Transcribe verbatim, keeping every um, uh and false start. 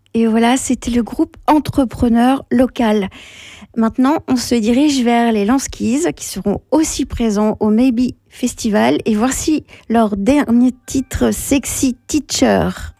Et voilà, c'était le groupe Entrepreneur Local. Maintenant, on se dirige vers les Lanskis qui seront aussi présents au Maybe Festival. Et voici leur dernier titre, Sexy Teacher.